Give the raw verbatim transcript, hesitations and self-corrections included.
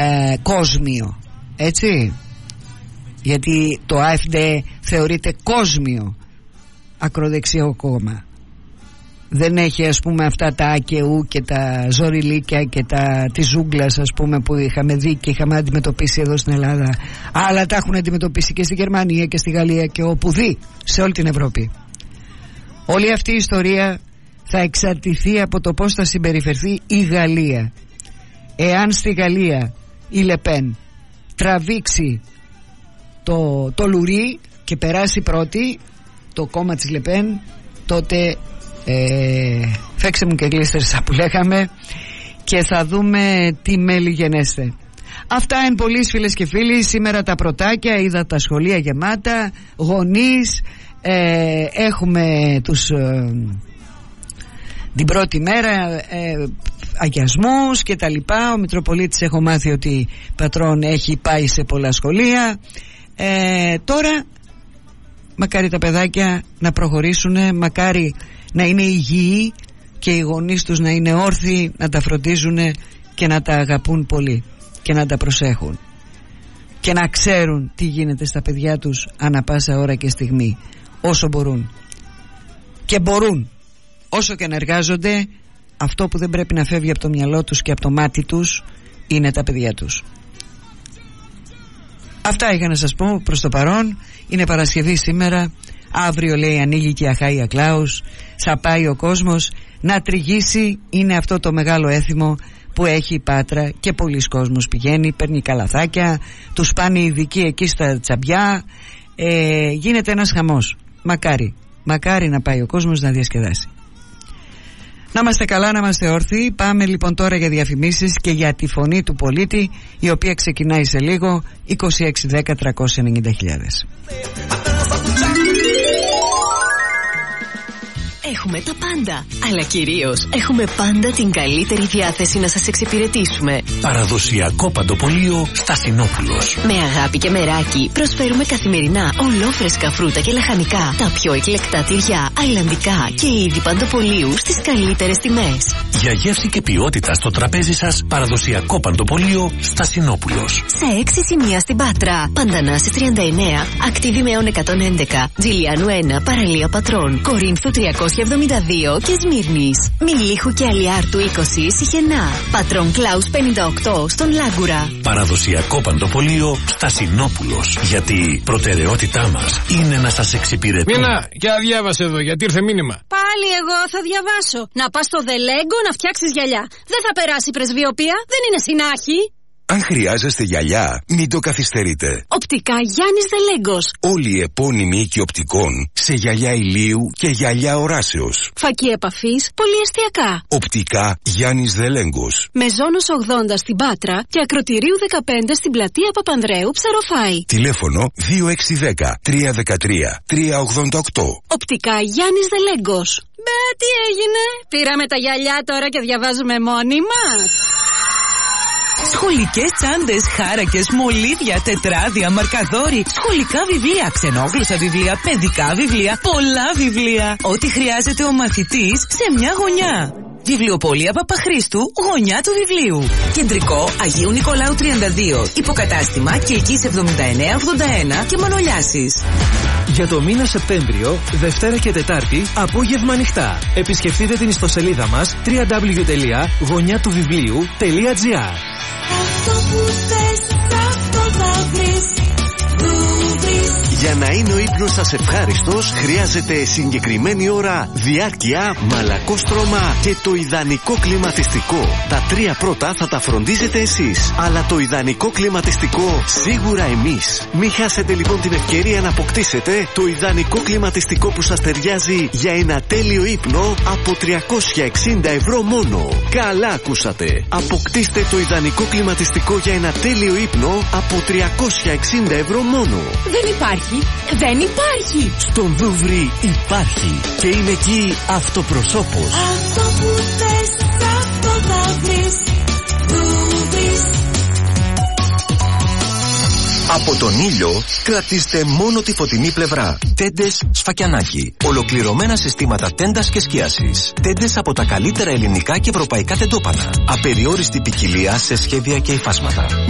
ε, κόσμιο, έτσι, γιατί το AfD θεωρείται κόσμιο ακροδεξιό κόμμα. Δεν έχει, ας πούμε, αυτά τα ΑΚΕΟΥ και τα ζωριλίκια και τα της ζούγκλας, ας πούμε, που είχαμε δει και είχαμε αντιμετωπίσει εδώ στην Ελλάδα. Αλλά τα έχουν αντιμετωπίσει και στη Γερμανία και στη Γαλλία και όπου δει, σε όλη την Ευρώπη. Όλη αυτή η ιστορία θα εξαρτηθεί από το πώς θα συμπεριφερθεί η Γαλλία. Εάν στη Γαλλία η Λεπέν τραβήξει το, το λουρί και περάσει πρώτη το κόμμα της Λεπέν, τότε ε, φέξε μου και γλίστερσα που λέγαμε, και θα δούμε τι μέλη γενέστε. Αυτά εν πολλής, φίλες και φίλοι. Σήμερα τα πρωτάκια, είδα τα σχολεία γεμάτα, γονείς, ε, έχουμε τους ε, την πρώτη μέρα ε, αγιασμούς και τα λοιπά. Ο Μητροπολίτης, έχω μάθει ότι πατρόν έχει πάει σε πολλά σχολεία. ε, Τώρα μακάρι τα παιδάκια να προχωρήσουν, μακάρι να είναι υγιεί και οι γονείς τους να είναι όρθιοι, να τα φροντίζουν και να τα αγαπούν πολύ και να τα προσέχουν και να ξέρουν τι γίνεται στα παιδιά τους ανά πάσα ώρα και στιγμή, όσο μπορούν. Και μπορούν, όσο και να εργάζονται, αυτό που δεν πρέπει να φεύγει από το μυαλό τους και από το μάτι τους είναι τα παιδιά τους. Αυτά είχα να σας πω προς το παρόν. Είναι Παρασκευή σήμερα. Αύριο, λέει, ανοίγει και η Αχάια Κλάους. Θα πάει ο κόσμος να τριγύσει. Είναι αυτό το μεγάλο έθιμο που έχει η Πάτρα και πολλοί κόσμος πηγαίνει, παίρνει καλαθάκια, τους πάνε οι ειδικοί εκεί στα τσαμπιά. ε, Γίνεται ένας χαμός. Μακάρι, μακάρι να πάει ο κόσμος να διασκεδάσει. Να είμαστε καλά, να είμαστε όρθιοι. Πάμε λοιπόν τώρα για διαφημίσεις και για τη φωνή του πολίτη, η οποία ξεκινάει σε λίγο. Είκοσι έξι δέκα τριακόσια ενενήντα χιλιάδες. Έχουμε τα πάντα, αλλά κυρίως έχουμε πάντα την καλύτερη διάθεση να σας εξυπηρετήσουμε. Παραδοσιακό παντοπολείο Στασινόπουλος. Με αγάπη και μεράκι προσφέρουμε καθημερινά ολόφρεσκα φρούτα και λαχανικά, τα πιο εκλεκτά τυριά, αιλαντικά και είδη παντοπολείου στις καλύτερες τιμές. Για γεύση και ποιότητα στο τραπέζι σας, παραδοσιακό παντοπολείο Στασινόπουλος. Σε έξι σημεία στην Πάτρα. Παντανάση τριάντα εννέα, Ακτιβημαίων εκατόν έντεκα, Τζιλιάνου ένα, Παραλία Πατρών, Κορίνθου τριακόσια εβδομήντα δύο και Σμύρνης. Μιλίχου και Αλιάρτου είκοσι, Σιχενά. Πατρών Κλάους πενήντα οκτώ στον Λάγκουρα. Παραδοσιακό παντοπολείο Στασινόπουλος. Γιατί η προτεραιότητά μας είναι να σας εξυπηρετούμε. Μίνα, για διάβασε εδώ, γιατί ήρθε μήνυμα. Πάλι εγώ θα διαβάσω. Να πας στο Δελέγκο να φτιάξεις γυαλιά. Δεν θα περάσει η πρεσβειοπία, δεν είναι συνάχη. Αν χρειάζεστε γυαλιά, μην το καθυστερείτε. Οπτικά Γιάννης Δελέγκος. Όλοι οι επώνυμοι οίκοι οπτικών σε γυαλιά ηλίου και γυαλιά οράσεως. Φακή επαφής, πολυεστιακά. Οπτικά Γιάννης Δελέγκος. Μεζόνος ογδόντα στην Πάτρα και Ακροτηρίου δεκαπέντε στην πλατεία Παπανδρέου, Ψαροφάη. Τηλέφωνο δύο έξι ένα μηδέν τρία ένα τρία τρία ογδόντα οκτώ. Οπτικά Γιάννης Δελέγκος. Μπε, τι έγινε? Πήραμε τα γυαλιά τώρα και διαβάζουμε μόνοι μας. Σχολικές τσάντες, χάρακες, μολύβια, τετράδια, μαρκαδόροι, σχολικά βιβλία, ξενόγλωσσα βιβλία, παιδικά βιβλία, πολλά βιβλία. Ό,τι χρειάζεται ο μαθητής σε μια γωνιά. Βιβλιοπωλεία Παπαχρήστου, γωνιά του βιβλίου. Κεντρικό Αγίου Νικολάου τριάντα δύο. Υποκατάστημα Κυλκής εβδομήντα εννέα ογδόντα ένα και Μανολιάσης. Για το μήνα Σεπτέμβριο, Δευτέρα και Τετάρτη, απόγευμα ανοιχτά. Επισκεφτείτε την ιστοσελίδα μας double-u double-u double-u τελεία γωνιά του βιβλίου τελεία τζι άρ. Αυτό που θες, αυτό θα βρεις. Για να είναι ο ύπνος σας ευχάριστος, χρειάζεται συγκεκριμένη ώρα, διάρκεια, μαλακόστρωμα και το ιδανικό κλιματιστικό. Τα τρία πρώτα θα τα φροντίζετε εσείς, αλλά το ιδανικό κλιματιστικό σίγουρα εμείς. Μην χάσετε λοιπόν την ευκαιρία να αποκτήσετε το ιδανικό κλιματιστικό που σας ταιριάζει για ένα τέλειο ύπνο από τριακόσια εξήντα ευρώ μόνο. Καλά ακούσατε. Αποκτήστε το ιδανικό κλιματιστικό για ένα τέλειο ύπνο από τριακόσια εξήντα ευρώ μόνο. Δεν υπάρχει. Δεν υπάρχει. Στον Δούβρι υπάρχει. Και είναι εκεί αυτοπροσώπος. Αυτό που θες, αυτό θα βρεις. Δούβρις. Από τον ήλιο κρατήστε μόνο τη φωτεινή πλευρά. Τέντες Σφακιανάκη. Ολοκληρωμένα συστήματα τέντας και σκίασης. Τέντες από τα καλύτερα ελληνικά και ευρωπαϊκά τεντόπανα. Απεριόριστη ποικιλία σε σχέδια και υφάσματα.